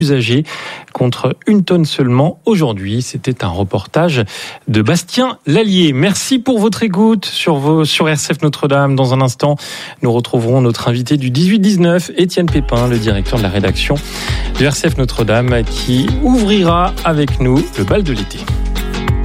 usagers contre 1 tonne seulement aujourd'hui. C'était un reportage de Bastien Lallier. Merci pour votre écoute sur RCF Notre-Dame. Dans un instant, nous retrouverons notre invité du 18-19, Étienne Pépin, le directeur de la rédaction de RCF Notre-Dame, qui ouvrira avec nous le bal de l'été.